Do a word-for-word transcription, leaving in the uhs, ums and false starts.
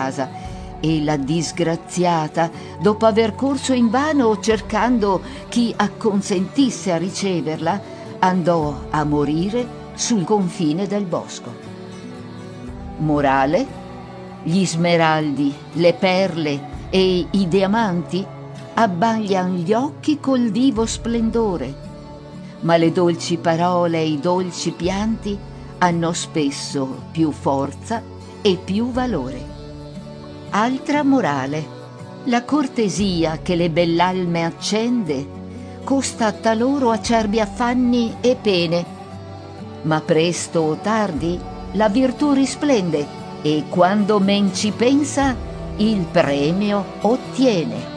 casa, e la disgraziata, dopo aver corso invano cercando chi acconsentisse a riceverla, andò a morire sul confine del bosco. Morale: gli smeraldi, le perle e i diamanti abbaglian gli occhi col vivo splendore, ma le dolci parole e i dolci pianti hanno spesso più forza e più valore. Altra morale: la cortesia che le bell'alme accende costa taloro acerbi affanni e pene, ma presto o tardi la virtù risplende e quando men ci pensa il premio ottiene.